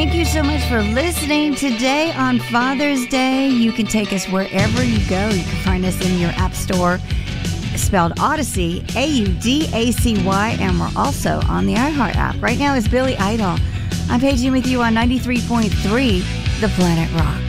Thank you so much for listening today on Father's Day. You can take us wherever you go. You can find us in your app store, spelled Odyssey, Audacy, and we're also on the iHeart app. Right now is Billy Idol. I'm Paige with you on 93.3 The Planet Rock.